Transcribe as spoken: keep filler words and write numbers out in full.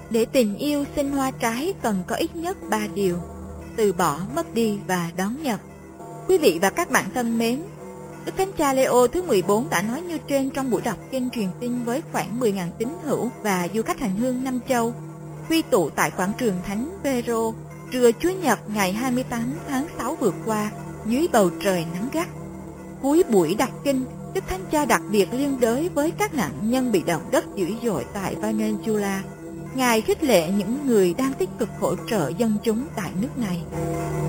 Để tình yêu sinh hoa trái cần có ít nhất ba điều: từ bỏ, mất đi và đón nhận. Quý vị và các bạn thân mến, Đức Thánh Cha Leo thứ mười bốn đã nói như trên trong buổi đọc kinh truyền tin với khoảng mười nghìn tín hữu và du khách hành hương năm châu, quy tụ tại quảng trường Thánh Phaero trưa Chúa Nhật ngày hai mươi tám tháng sáu vừa qua dưới bầu trời nắng gắt. Cuối buổi đọc kinh, Đức Thánh Cha đặc biệt liên đới với các nạn nhân bị động đất dữ dội tại Venezuela. Ngài khích lệ những người đang tích cực hỗ trợ dân chúng tại nước này.